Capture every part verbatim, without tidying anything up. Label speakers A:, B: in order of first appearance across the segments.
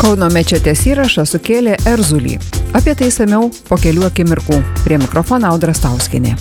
A: Kauno mečetės įrašas sukėlė erzulį. Apie tai išsamiau po kelių akimirkų. Prie mikrofono Audra Stauskienė.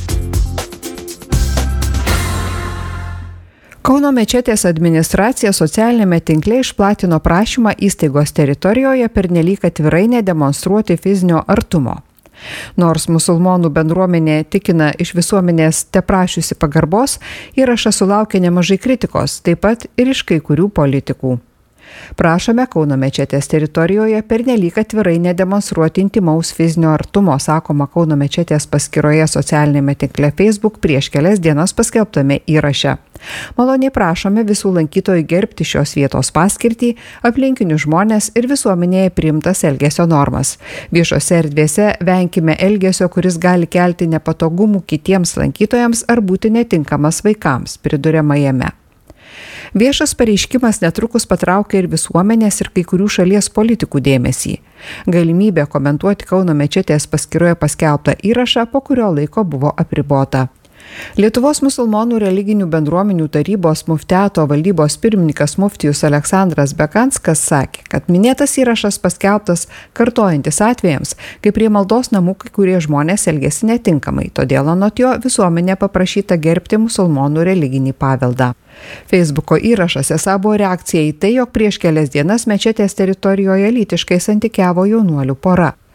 A: Kauno mečetės administracija socialinėme tinkle išplatino prašymą įstaigos teritorijoje pernelyg atvirai nedemonstruoti fizinio artumo. Nors musulmonų bendruomenė tikina iš visuomenės teprašiusi pagarbos, įrašas sulaukė nemažai kritikos, taip pat ir iš kai kurių politikų. Prašome Kauno mečetės teritorijoje pernelyg atvirai nedemonstruoti intimaus fizinio artumo, sakoma Kauno mečetės paskyroje socialinėme tinkle Facebook prieš kelias dienas paskelbtame įraše. Maloniai prašome visų lankytojų gerbti šios vietos paskirtį, aplinkinių žmonės ir visuomenėje priimtas elgesio normas. Viešose erdvėse venkime elgesio, kuris gali kelti nepatogumų kitiems lankytojams ar būti netinkamas vaikams, priduriama jame. Viešas pareiškimas netrukus patraukė ir visuomenės ir kai kurių šalies politikų dėmesį. Galimybė komentuoti Kauno mečetės paskyroje paskelbtą įrašą po kurio laiko buvo apribota. Lietuvos musulmonų religinių bendruomenių tarybos muftiato valdybos pirmininkas muftijus Aleksandras Bekanskas sakė, kad minėtas įrašas paskelbtas kartojantis atvejams, kai prie maldos namų kai kurie žmonės elgėsi netinkamai, todėl anot jo visuomenė paprašyta gerbti musulmonų religinį paveldą. Facebooko įrašas esą buvo reakcija į tai, jog prieš kelias dienas mečetės teritorijoje lytiškai santykiavo jaunuolių pora.